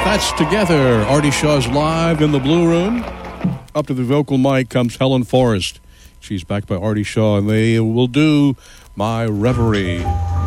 That's Together. Artie Shaw's live in the Blue Room. Up to the vocal mic comes Helen Forrest. She's backed by Artie Shaw, and they will do My Reverie.